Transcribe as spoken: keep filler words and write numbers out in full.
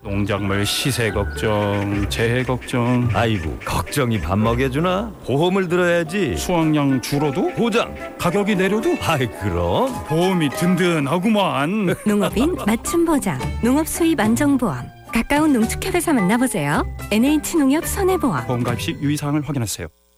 농작물 시세 걱정, 재해 걱정. 아이고, 걱정이 밥 먹여주나? 보험을 들어야지. 수확량 줄어도 보장. 가격이 내려도 아이 그럼 보험이 든든하구만. 농업인 맞춤 보장, 농업 수입 안정보험. 가까운 농축협에서 만나보세요. 엔에이치 농협 손해보험. 보험 가입 시 유의사항을 확인하세요.